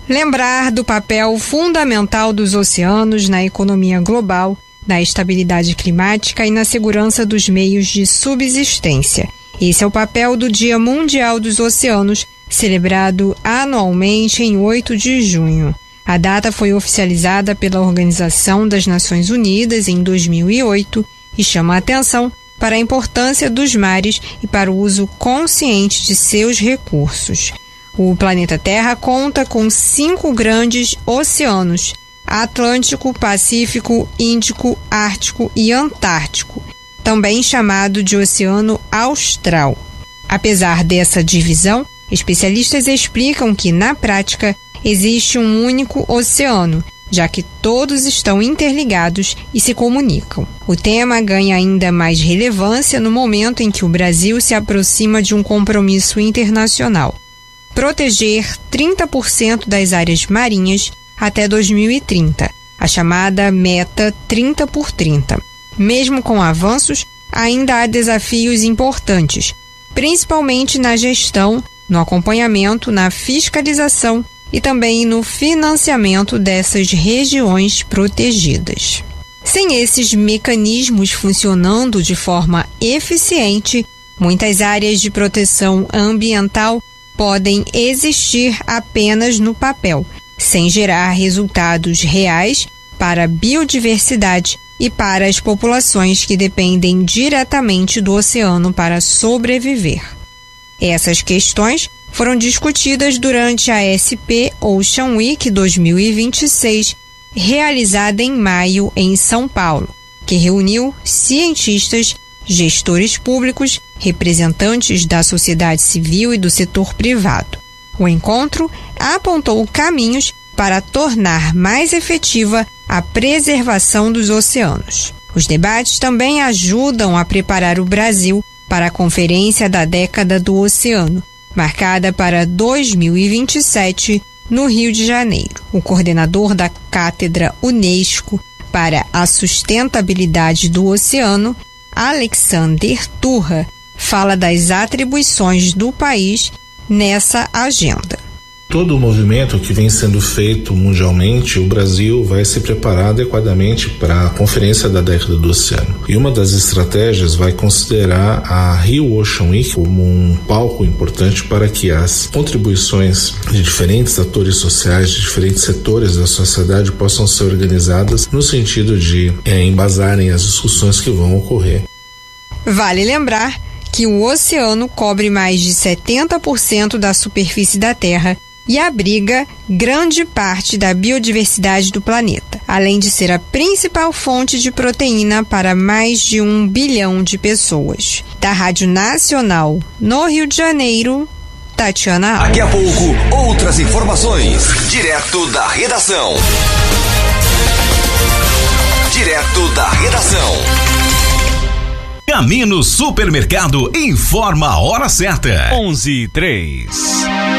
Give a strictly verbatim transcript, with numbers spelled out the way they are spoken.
Lembrar do papel fundamental dos oceanos na economia global, na estabilidade climática e na segurança dos meios de subsistência. Esse é o papel do Dia Mundial dos Oceanos, celebrado anualmente em oito de junho. A data foi oficializada pela Organização das Nações Unidas em dois mil e oito e chama a atenção para a importância dos mares e para o uso consciente de seus recursos. O planeta Terra conta com cinco grandes oceanos: Atlântico, Pacífico, Índico, Ártico e Antártico, também chamado de Oceano Austral. Apesar dessa divisão, especialistas explicam que, na prática, existe um único oceano, já que todos estão interligados e se comunicam. O tema ganha ainda mais relevância no momento em que o Brasil se aproxima de um compromisso internacional: proteger trinta por cento das áreas marinhas até dois mil e trinta, a chamada Meta trinta por trinta. Mesmo com avanços, ainda há desafios importantes, principalmente na gestão, no acompanhamento, na fiscalização e também no financiamento dessas regiões protegidas. Sem esses mecanismos funcionando de forma eficiente, muitas áreas de proteção ambiental podem existir apenas no papel, sem gerar resultados reais para a biodiversidade e para as populações que dependem diretamente do oceano para sobreviver. Essas questões foram discutidas durante a S P Ocean Week dois mil e vinte e seis, realizada em maio em São Paulo, que reuniu cientistas, gestores públicos, representantes da sociedade civil e do setor privado. O encontro apontou caminhos para tornar mais efetiva a preservação dos oceanos. Os debates também ajudam a preparar o Brasil para a Conferência da Década do Oceano, marcada para dois mil e vinte e sete, no Rio de Janeiro. O coordenador da Cátedra Unesco para a Sustentabilidade do Oceano, Alexander Turra, fala das atribuições do país nessa agenda. Todo o movimento que vem sendo feito mundialmente, o Brasil vai se preparar adequadamente para a Conferência da Década do Oceano. E uma das estratégias vai considerar a Rio Ocean Week como um palco importante para que as contribuições de diferentes atores sociais, de diferentes setores da sociedade possam ser organizadas no sentido de é, embasarem as discussões que vão ocorrer. Vale lembrar que o oceano cobre mais de setenta por cento da superfície da Terra e abriga grande parte da biodiversidade do planeta, além de ser a principal fonte de proteína para mais de um bilhão de pessoas. Da Rádio Nacional, no Rio de Janeiro, Tatiana Alves. Daqui a pouco, outras informações, direto da redação. Direto da redação. Camino Supermercado informa a hora certa. onze e três.